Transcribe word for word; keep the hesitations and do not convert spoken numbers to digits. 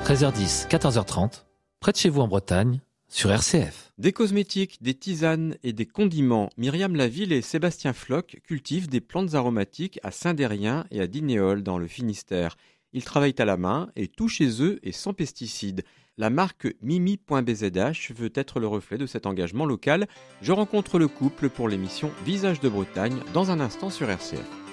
treize heures dix, quatorze heures trente, près de chez vous en Bretagne, sur R C F. Des cosmétiques, des tisanes et des condiments. Myriam Laville et Sébastien Floch cultivent des plantes aromatiques à Saint-Dérien et à Dinéol dans le Finistère. Ils travaillent à la main et tout chez eux est sans pesticides. La marque Mimi point B Z H veut être le reflet de cet engagement local. Je rencontre le couple pour l'émission Visage de Bretagne dans un instant sur R C F.